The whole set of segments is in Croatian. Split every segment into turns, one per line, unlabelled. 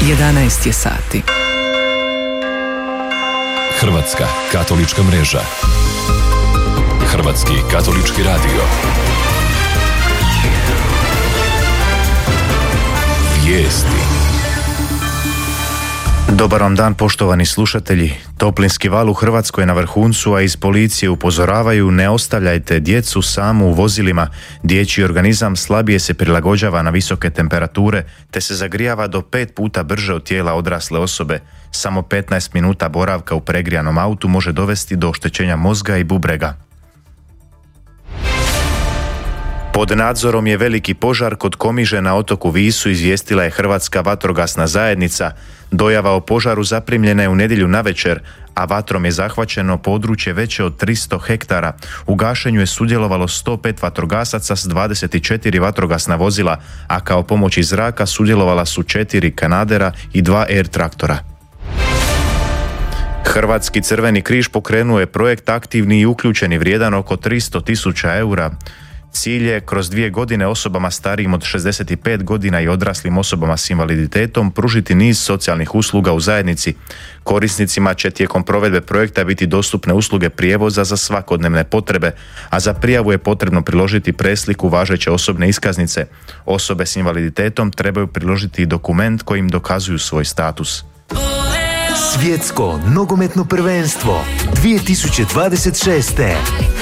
11 je sati.
Hrvatska katolička mreža. Hrvatski katolički radio. Vijesti.
Dobar vam dan, poštovani slušatelji. Toplinski val u Hrvatskoj je na vrhuncu, a iz policije upozoravaju: ne ostavljajte djecu samu u vozilima. Dječji organizam slabije se prilagođava na visoke temperature, te se zagrijava do 5 puta brže od tijela odrasle osobe. Samo 15 minuta boravka u pregrijanom autu može dovesti do oštećenja mozga i bubrega. Pod nadzorom je veliki požar kod Komiže na otoku Visu, izvijestila je Hrvatska vatrogasna zajednica. Dojava o požaru zaprimljena je u nedjelju navečer, a vatrom je zahvaćeno područje veće od 300 hektara. U gašenju je sudjelovalo 105 vatrogasaca s 24 vatrogasna vozila, a kao pomoć iz zraka sudjelovala su 4 kanadera i 2 air traktora. Hrvatski Crveni križ pokrenuo je projekt Aktivni i uključeni vrijedan oko 300.000 eura. Cilj je kroz 2 godine osobama starijim od 65 godina i odraslim osobama s invaliditetom pružiti niz socijalnih usluga u zajednici. Korisnicima će tijekom provedbe projekta biti dostupne usluge prijevoza za svakodnevne potrebe, a za prijavu je potrebno priložiti presliku važeće osobne iskaznice. Osobe s invaliditetom trebaju priložiti i dokument kojim dokazuju svoj status.
Svjetsko nogometno prvenstvo 2026.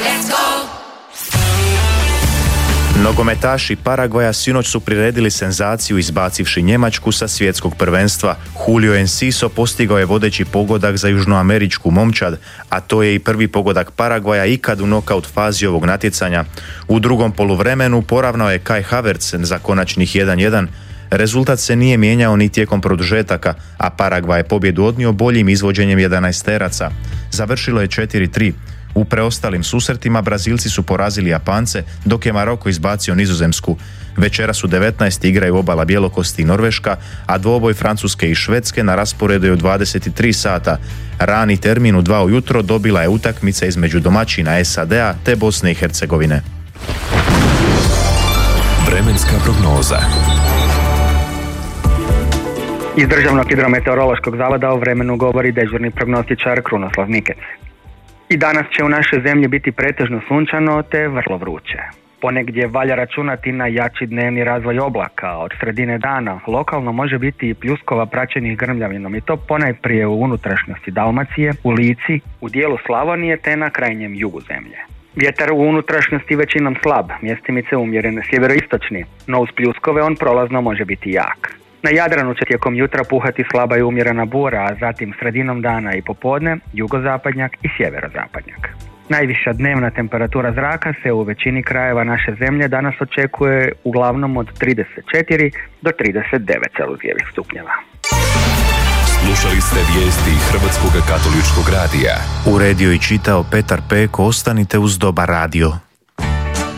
Nogometaši Paragvaja sinoć su priredili senzaciju izbacivši Njemačku sa svjetskog prvenstva. Julio Enciso postigao je vodeći pogodak za južnoameričku momčad, a to je i prvi pogodak Paragvaja ikad u nokaut fazi ovog natjecanja. U drugom poluvremenu poravnao je Kai Havertz za konačnih 1:1. Rezultat se nije mijenjao ni tijekom produžetaka, a Paragvaj je pobjedu odnio boljim izvođenjem 11-teraca. Završilo je 4:3. U preostalim susretima Brazilci su porazili Japance, dok je Maroko izbacio Nizozemsku. Večeras u 19 igraju Obala Bjelokosti i Norveška, a dvoboj Francuske i Švedske na rasporedu je u 23 sata. Rani termin u 2 ujutro dobila je utakmica između domaćina SAD-a te Bosne i Hercegovine.
Vremenska prognoza.
Iz Državnog hidrometeorološkog zavoda o vremenu govori dežurni prognostičar Krunoslav Mikec. I danas će u našoj zemlji biti pretežno sunčano te vrlo vruće. Ponegdje valja računati na jači dnevni razvoj oblaka. Od sredine dana lokalno može biti i pljuskova praćenih grmljavinom, i to ponajprije u unutrašnjosti Dalmacije, u Lici, u dijelu Slavonije te na krajnjem jugu zemlje. Vjetar u unutrašnjosti većinom slab, mjestimice umjeren sjeveroistočni, no uz pljuskove on prolazno može biti jak. Na Jadranu će tijekom jutra puhati slaba i umjerena bura, a zatim sredinom dana i popodne jugozapadnjak i sjeverozapadnjak. Najviša dnevna temperatura zraka se u većini krajeva naše zemlje danas očekuje uglavnom od 34 do 39 celzijevih stupnjeva.
Slušali ste vijesti Hrvatskog katoličkog radija.
Uredio i čitao Petar Peko. Ostanite uz Dobar radio.